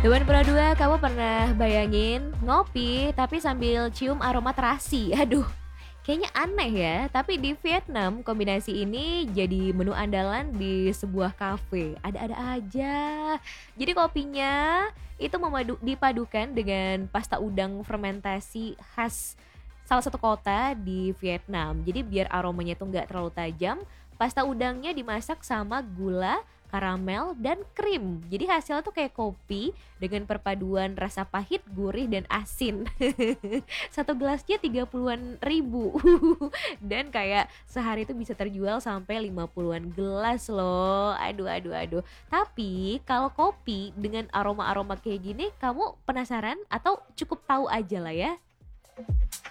Dewan Pura 2, kamu pernah bayangin ngopi tapi sambil cium aroma terasi? Aduh, kayaknya aneh ya. Tapi di Vietnam, kombinasi ini jadi menu andalan di sebuah kafe. Ada-ada aja. Jadi kopinya itu dipadukan dengan pasta udang fermentasi khas salah satu kota di Vietnam. Jadi biar aromanya tuh nggak terlalu tajam, pasta udangnya dimasak sama gula, karamel, dan krim. Jadi hasilnya tuh kayak kopi dengan perpaduan rasa pahit, gurih, dan asin. Satu gelasnya 30-an ribu. Dan kayak sehari itu bisa terjual sampai 50-an gelas loh. Aduh, aduh, aduh. Tapi kalau kopi dengan aroma-aroma kayak gini, kamu penasaran atau cukup tahu aja lah ya?